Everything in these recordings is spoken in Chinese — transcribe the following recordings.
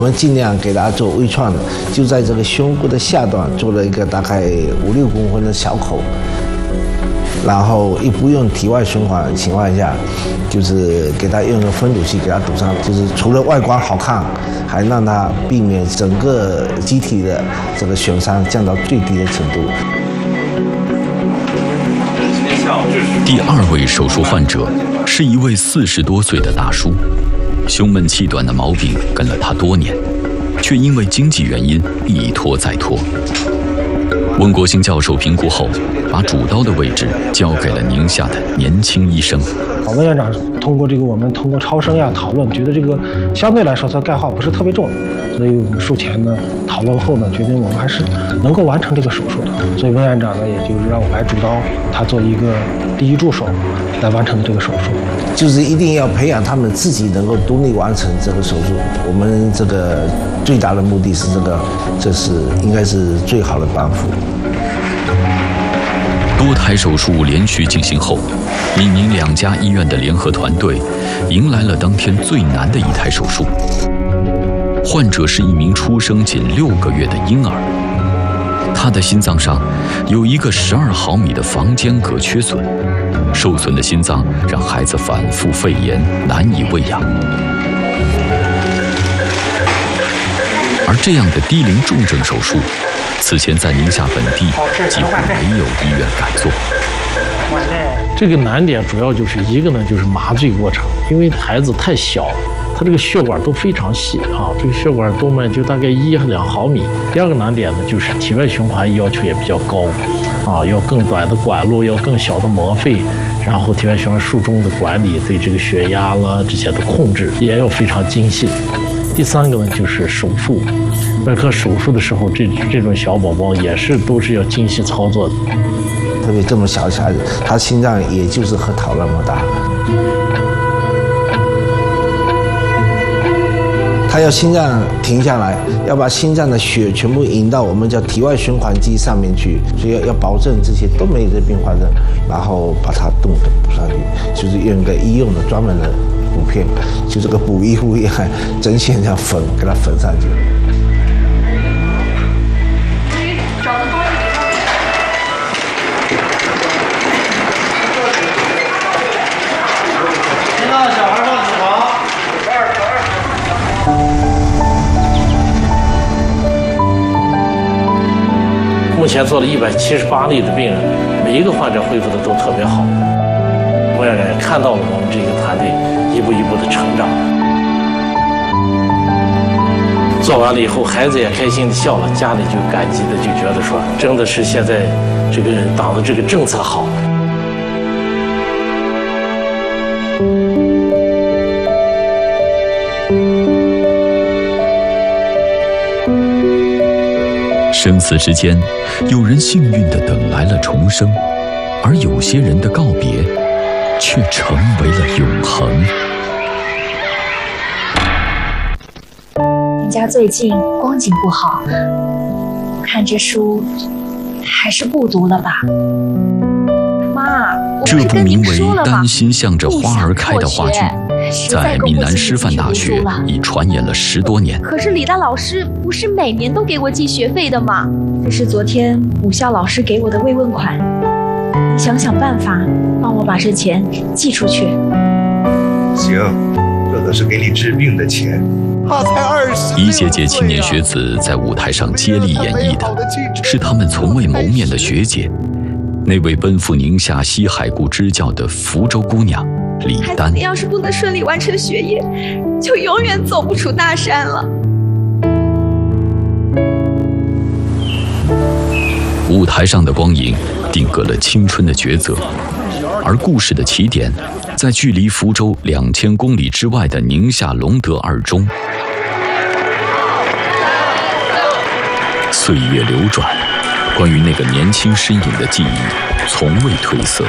我们尽量给他做微创的，就在这个胸骨的下段做了一个大概5、6公分的小口，然后又不用体外循环的情况下，就是给他用个分堵器给他堵上，就是除了外观好看，还让他避免整个机体的这个损伤降到最低的程度。 第2位手术患者是一位40多岁的大叔。胸闷气短的毛病跟了他多年，却因为经济原因一拖再拖。温国兴教授评估后，把主刀的位置交给了宁夏的年轻医生。 温院长我们通过超声呀讨论，觉得这个相对来说它钙化不是特别重，所以我们术前呢讨论后呢，决定我们还是能够完成这个手术的。所以温院长呢，也就是让我来主刀，他做一个第一助手来完成这个手术。 就是一定要培养他们自己能够独立完成这个手术。我们这个最大的目的是这是应该是最好的帮扶。 多台手术连续进行后，闽宁2家医院的联合团队迎来了当天最难的一台手术。患者是一名出生仅6个月的婴儿，他的心脏上有一个12毫米的房间隔缺损，受损的心脏让孩子反复肺炎，难以喂养。而这样的低龄重症手术，此前在宁夏本地几乎没有医院敢做。 这个难点主要就是一个呢，就是麻醉过程，因为孩子太小，他这个血管都非常细啊，这个血管动脉就大概1、2毫米。第二个难点呢，就是体外循环要求也比较高，啊，要更短的管路，要更小的膜肺，然后体外循环术中的管理，对这个血压啦这些的控制也要非常精细。第3个呢，就是手术。外科手术的时候，这种小宝宝都是要精细操作的。 特别这么小的小孩子，他心脏也就是核桃那么大，他要心脏停下来，要把心脏的血全部引到我们叫体外循环机上面去，所以要保证这些都没有这并发症，然后把它动的补上去，就是用一个医用的专门的补片，就这个补衣服一样，针线这样缝，给它缝上去。 目前做了178例的病人，每一个患者恢复的都特别好。我也看到了我们这个团队一步一步的成长。做完了以后，孩子也开心的笑了，家里就感激的就觉得说，真的是现在这个党的这个政策好。 生死之间，有人幸运地等来了重生，而有些人的告别却成为了永恒。 人家最近光景不好，看这书还是不读了吧。妈， 这部名为《丹心向着花儿开》的话剧，在闽南师范大学已传演了10多年。 可是李大老师不是每年都给我寄学费的吗？这是昨天母校老师给我的慰问款，你想想办法，帮我把这钱寄出去。 行，这可是给你治病的钱。 他才26 一届届青年学子在舞台上接力演绎的，是他们从未谋面的学姐，那位奔赴宁夏西海固支教的福州姑娘李丹。 孩子要是不能顺利完成学业，就永远走不出大山了。 舞台上的光影定格了青春的抉择，而故事的起点在距离福州2000公里之外的宁夏隆德2中。岁月流转，关于那个年轻身影的记忆从未褪色。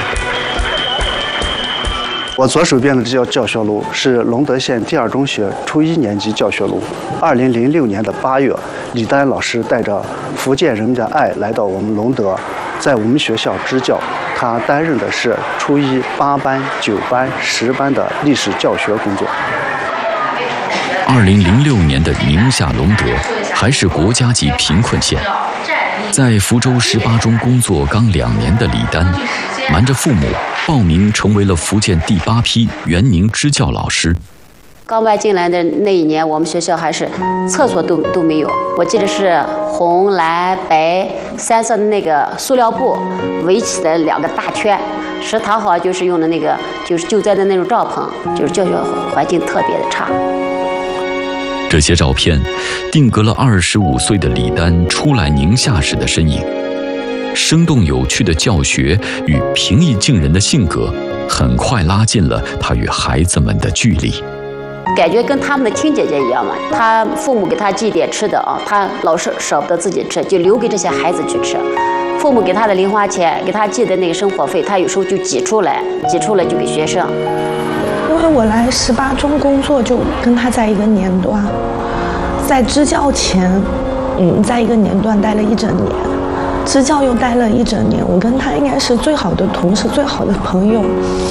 我左手边的这条教学路是隆德县第2中学初1年级教学路。2006年的8月，李丹老师带着福建人民的爱来到我们隆德，在我们学校支教。他担任的是初1 8班、9班、10班的历史教学工作。 2006年的宁夏隆德还是国家级贫困县，在福州18中工作刚2年的李丹，瞒着父母报名成为了福建第8批援宁支教老师。 刚外进来的那一年，我们学校还是厕所都没有。我记得是红、蓝、白3色的那个塑料布围起的2个大圈。食堂好就是用的那个就是救灾的那种帐篷，就是教学环境特别的差。 这些照片定格了25岁的李丹初来宁夏时的身影。生动有趣的教学与平易近人的性格，很快拉近了他与孩子们的距离。 感觉跟他们的亲姐姐一样嘛，他父母给他寄点吃的啊，他老是舍不得自己吃，就留给这些孩子去吃。父母给他的零花钱，给他寄的那个生活费，他有时候就挤出来就给学生。 因为我来18中工作，就跟他在一个年段，在支教前，在一个年段待了1整年，支教又待了1整年，我跟他应该是最好的同事，最好的朋友。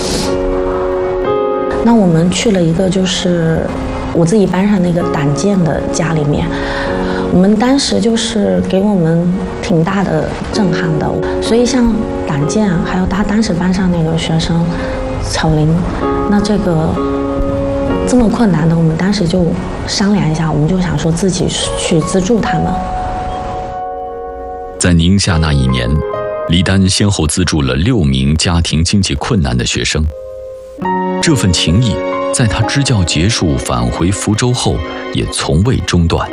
那我们去了一个就是我自己班上那个党建的家里面，我们当时就是给我们挺大的震撼的，所以像党建还有他当时班上那个学生巧玲，那这个这么困难的，我们当时就商量一下，我们就想说自己去资助他们。 在宁夏那一年，李丹先后资助了6名家庭经济困难的学生。这份情谊在他支教结束返回福州后也从未中断。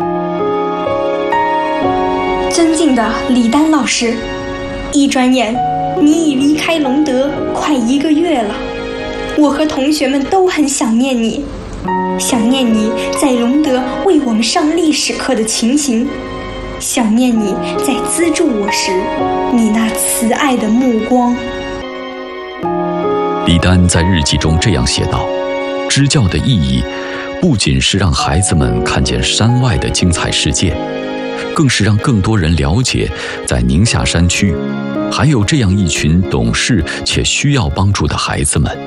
尊敬的李丹老师，一转眼你已离开隆德快1个月了，我和同学们都很想念你，想念你在隆德为我们上历史课的情形，想念你在资助我时你那慈爱的目光。 李丹在日记中这样写道：支教的意义不仅是让孩子们看见山外的精彩世界，更是让更多人了解在宁夏山区还有这样一群懂事且需要帮助的孩子们。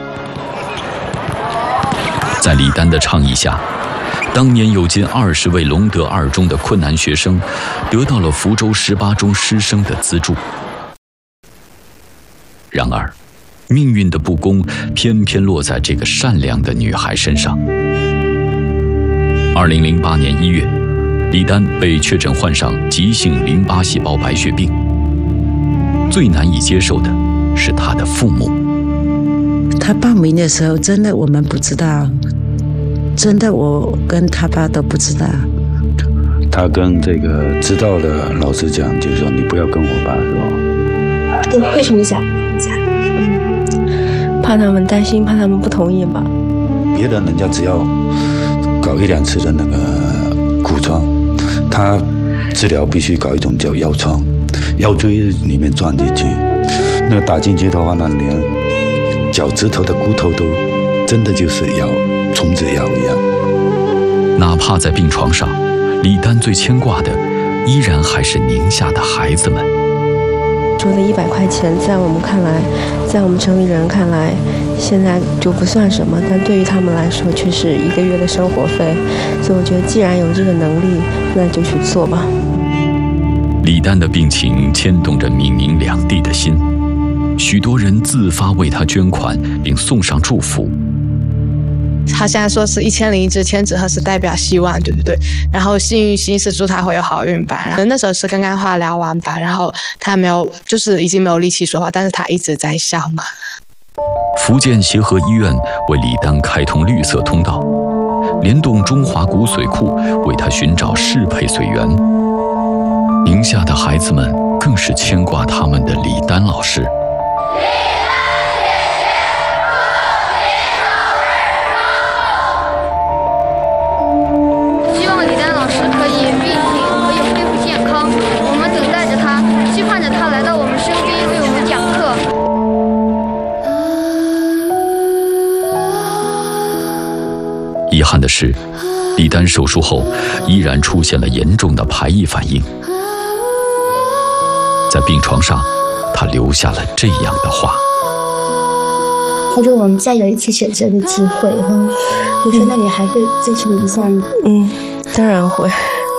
在李丹的倡议下，当年有近20位隆德2中的困难学生得到了福州18中师生的资助。然而命运的不公偏偏落在这个善良的女孩身上。2008年1月，李丹被确诊患上急性淋巴细胞白血病。最难以接受的是他的父母。 他报名的时候，真的我们不知道，真的我跟他爸都不知道。 他跟这个知道的老师讲，就是说你不要跟我爸说。 对，为什么想？怕他们担心，怕他们不同意吧。 别的人家只要搞1、2次的那个骨疮，他治疗必须搞一种叫腰疮，腰椎里面钻进去，那个打进去的话呢，连脚趾头的骨头都真的就是咬虫子咬一样。 哪怕在病床上，李丹最牵挂的依然还是宁夏的孩子们。 说的100块钱，在我们看来，在我们城里人看来，现在就不算什么，但对于他们来说却是1个月的生活费。所以我觉得既然有这个能力，那就去做吧。 李丹的病情牵动着闽宁2地的心，许多人自发为他捐款并送上祝福。 他现在说是1001支千纸鹤是代表希望，对不对？然后幸运星是祝他会有好运吧。然后那时候是刚刚化疗完吧，然后他没有，就是已经没有力气说话，但是他一直在笑嘛。 福建协和医院为李丹开通绿色通道，联动中华骨髓库为他寻找适配髓源。宁夏的孩子们更是牵挂他们的李丹老师。 希望李丹老师可以病挺，可以恢复健康。我们等待着他，期盼着他来到我们身边为我们讲课。 遗憾的是，李丹手术后依然出现了严重的排异反应。在病床上，他留下了这样的话： 或者我们再有一次选择的机会哈，就说那你还会再去领一下吗？ 当然会。